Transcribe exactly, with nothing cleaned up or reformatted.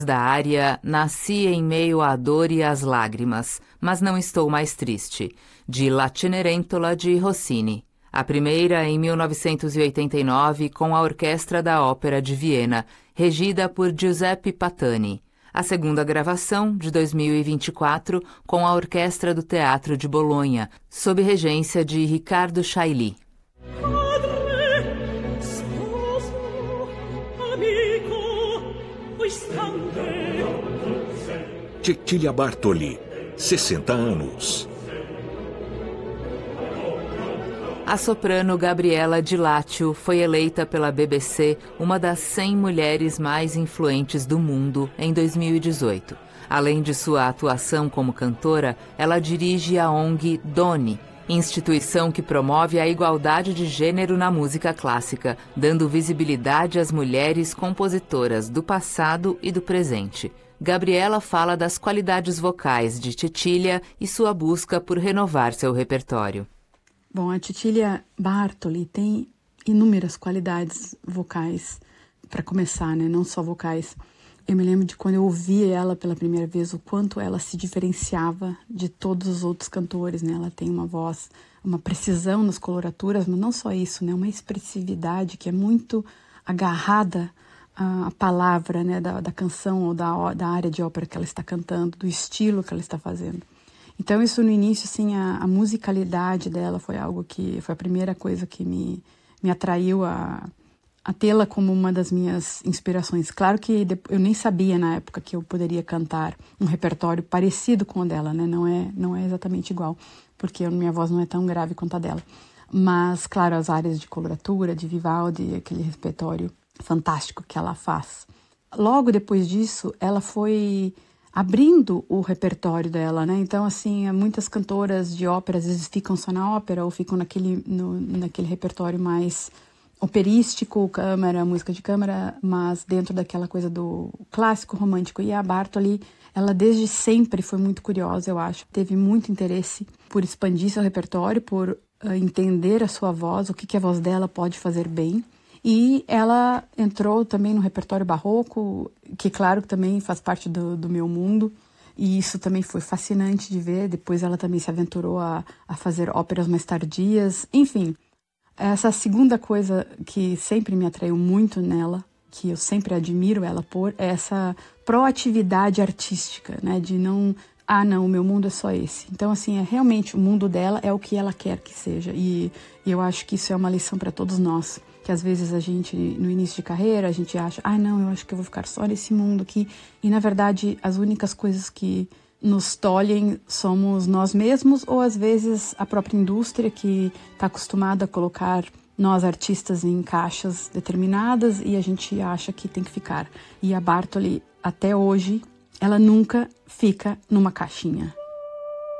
da área Nasci em meio à dor e às lágrimas, mas não estou mais triste, de La Cenerentola de Rossini. A primeira em mil novecentos e oitenta e nove com a Orquestra da Ópera de Viena, regida por Giuseppe Patani. A segunda gravação, de dois mil e vinte e quatro, com a Orquestra do Teatro de Bolonha, sob regência de Riccardo Chailly. Cecilia Bartoli, sessenta anos. A soprano Gabriela Di Laccio foi eleita pela B B C uma das cem mulheres mais influentes do mundo em dois mil e dezoito. Além de sua atuação como cantora, ela dirige a O N G Doni, instituição que promove a igualdade de gênero na música clássica, dando visibilidade às mulheres compositoras do passado e do presente. Gabriela fala das qualidades vocais de Cecilia e sua busca por renovar seu repertório. Bom, a Cecilia Bartoli tem inúmeras qualidades vocais, para começar, né? Não só vocais. Eu me lembro de quando eu ouvi ela pela primeira vez, o quanto ela se diferenciava de todos os outros cantores, né? Ela tem uma voz, uma precisão nas coloraturas, mas não só isso, né? Uma expressividade que é muito agarrada à palavra, né? da, da canção ou da, da área de ópera que ela está cantando, do estilo que ela está fazendo. Então isso no início, assim, a, a musicalidade dela foi algo que, foi a primeira coisa que me, me atraiu a, a tê-la como uma das minhas inspirações. Claro que eu nem sabia na época que eu poderia cantar um repertório parecido com o dela, né? Não é, não é exatamente igual, porque a minha voz não é tão grave quanto a dela. Mas, claro, as áreas de coloratura, de Vivaldi, aquele repertório fantástico que ela faz. Logo depois disso, ela foi abrindo o repertório dela, né? Então, assim, muitas cantoras de ópera às vezes ficam só na ópera ou ficam naquele, no, naquele repertório mais operístico, câmara, música de câmara, mas dentro daquela coisa do clássico romântico. E a Bartoli, ela desde sempre foi muito curiosa, eu acho. Teve muito interesse por expandir seu repertório, por uh, entender a sua voz, o que, que a voz dela pode fazer bem. E ela entrou também no repertório barroco, que claro que também faz parte do, do meu mundo, e isso também foi fascinante de ver. Depois ela também se aventurou a, a fazer óperas mais tardias. Enfim, essa segunda coisa que sempre me atraiu muito nela, que eu sempre admiro ela por, é essa proatividade artística, né? De não, ah não, o meu mundo é só esse. Então assim, é realmente o mundo dela é o que ela quer que seja, e, e eu acho que isso é uma lição para todos nós. Que às vezes a gente, no início de carreira, a gente acha, ah, não, eu acho que eu vou ficar só nesse mundo aqui. E, na verdade, as únicas coisas que nos tolhem somos nós mesmos ou, às vezes, a própria indústria que está acostumada a colocar nós, artistas, em caixas determinadas e a gente acha que tem que ficar. E a Bartoli, até hoje, ela nunca fica numa caixinha.